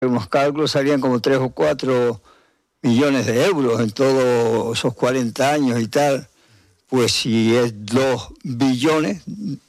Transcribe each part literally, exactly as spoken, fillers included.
unos cálculos salían como tres o cuatro millones de euros en todos esos cuarenta años y tal. Pues si es dos billones,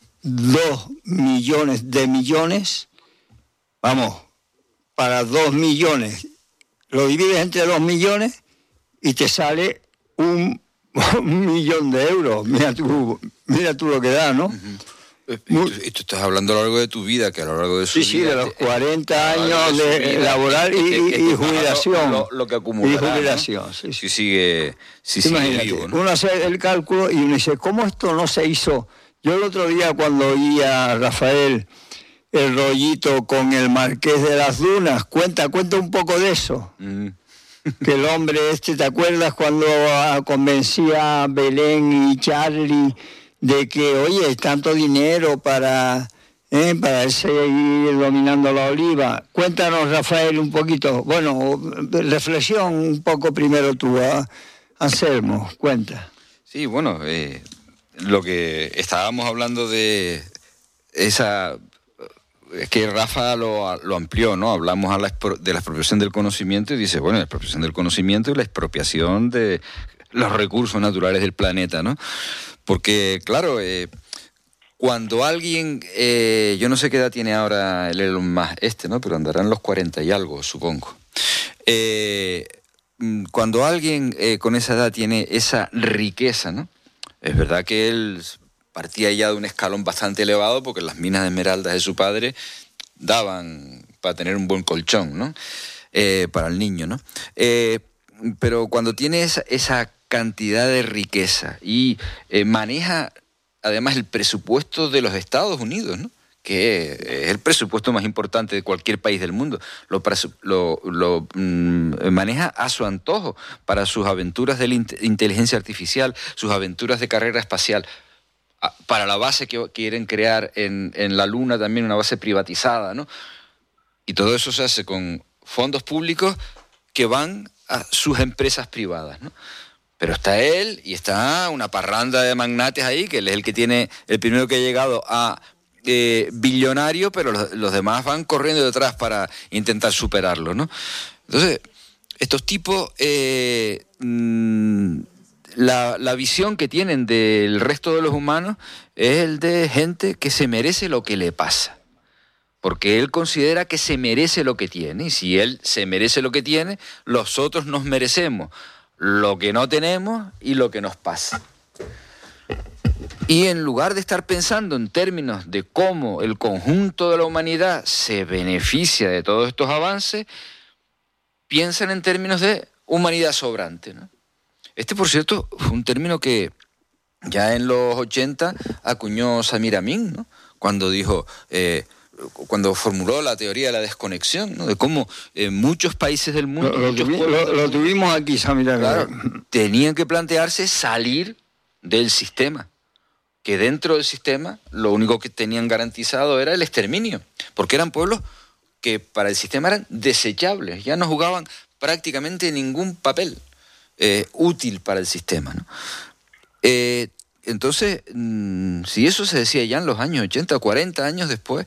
dos millones de millones, vamos, para dos millones, lo divides entre dos millones y te sale un, un millón de euros. Mira tú, mira tú lo que da, ¿no? Uh-huh. Y tú, y tú estás hablando a lo largo de tu vida, que a lo largo de su sí, vida... Sí, de los cuarenta años de, de laboral y, y, y jubilación. Lo, lo que acumulará, y jubilación, ¿no? sí, Si sigue, si sigue vivo, ¿no? Uno hace el cálculo y uno dice, ¿cómo esto no se hizo? Yo el otro día cuando oí a Rafael el rollito con el Marqués de las Dunas, cuenta, cuenta un poco de eso. Mm. Que el hombre este, ¿te acuerdas cuando convencía a Belén y Charlie de que, oye, tanto dinero para, eh, para seguir dominando la oliva? Cuéntanos, Rafael, un poquito. Bueno, reflexión un poco primero tú, ¿eh? Anselmo, cuenta. Sí, bueno, eh, lo que estábamos hablando de esa... Es que Rafa lo, lo amplió, ¿no? Hablamos a la, de la expropiación del conocimiento y dice, bueno, la expropiación del conocimiento y la expropiación de los recursos naturales del planeta, ¿no? Porque, claro, eh, cuando alguien, eh, yo no sé qué edad tiene ahora el Elon Musk este, ¿no? Pero andará en los cuarenta y algo, supongo. Eh, cuando alguien eh, con esa edad tiene esa riqueza, ¿no? Es verdad que él partía ya de un escalón bastante elevado porque las minas de esmeraldas de su padre daban para tener un buen colchón, ¿no? Eh, para el niño, ¿no? Eh, pero cuando tiene esa, esa cantidad de riqueza y eh, maneja además el presupuesto de los Estados Unidos, ¿no? Que es el presupuesto más importante de cualquier país del mundo, lo, lo, lo mmm, maneja a su antojo para sus aventuras de la inteligencia artificial, sus aventuras de carrera espacial, para la base que quieren crear en, en la Luna también, una base privatizada, ¿no? Y todo eso se hace con fondos públicos que van a sus empresas privadas, ¿no? Pero está él y está una parranda de magnates ahí, que él es el que tiene, el primero que ha llegado a eh, billonario, pero los, los demás van corriendo detrás para intentar superarlo, ¿no? Entonces, estos tipos, eh, mmm, la, la visión que tienen del resto de los humanos es el de gente que se merece lo que le pasa. Porque él considera que se merece lo que tiene, y si él se merece lo que tiene, los otros nos merecemos lo que no tenemos y lo que nos pasa. Y en lugar de estar pensando en términos de cómo el conjunto de la humanidad se beneficia de todos estos avances, piensan en términos de humanidad sobrante, ¿no? Este, por cierto, fue un término que ya en los ochenta acuñó Samir Amin, ¿no? Cuando dijo... Eh, cuando formuló la teoría de la desconexión, ¿no? De cómo en eh, muchos países del mundo... Lo, muchos tuvi, lo, lo tuvimos aquí, Samir. Claro, tenían que plantearse salir del sistema, que dentro del sistema lo único que tenían garantizado era el exterminio, porque eran pueblos que para el sistema eran desechables, ya no jugaban prácticamente ningún papel eh, útil para el sistema, ¿no? Eh, entonces, mmm, si eso se decía ya en los años ochenta, cuarenta años después,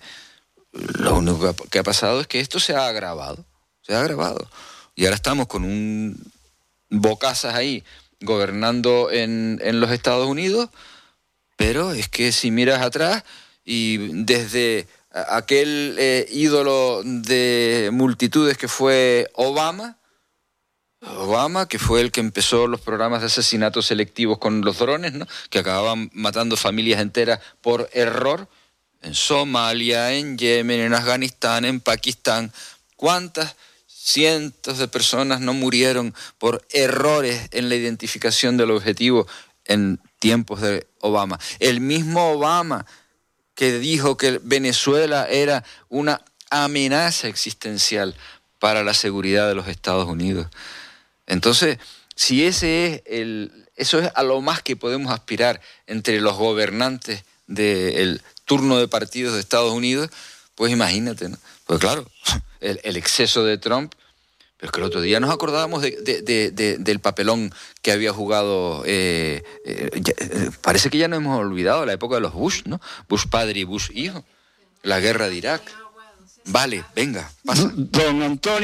lo único que ha pasado es que esto se ha agravado, se ha agravado. Y ahora estamos con un bocazas ahí gobernando en, en los Estados Unidos, pero es que si miras atrás y desde aquel eh, ídolo de multitudes que fue Obama, Obama, que fue el que empezó los programas de asesinatos selectivos con los drones, ¿no? Que acababan matando familias enteras por error, en Somalia, en Yemen, en Afganistán, en Pakistán. ¿Cuántas cientos de personas no murieron por errores en la identificación del objetivo en tiempos de Obama? El mismo Obama que dijo que Venezuela era una amenaza existencial para la seguridad de los Estados Unidos. Entonces, si ese es el, eso es a lo más que podemos aspirar entre los gobernantes del turno de partidos de Estados Unidos, pues imagínate, ¿no? Pues claro, el, el exceso de Trump, pero es que el otro día nos acordábamos de, de, de, de, del papelón que había jugado, eh, eh, ya, eh, parece que ya no hemos olvidado la época de los Bush, ¿no? Bush padre y Bush hijo, la guerra de Irak. Vale, venga, pasa. Don Antonio.